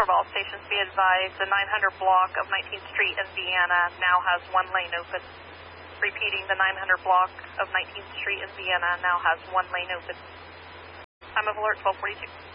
of all stations, be advised, the 900 block of 19th Street in Vienna now has one lane open. Repeating, the 900 block of 19th Street in Vienna now has one lane open. Time of alert 1242.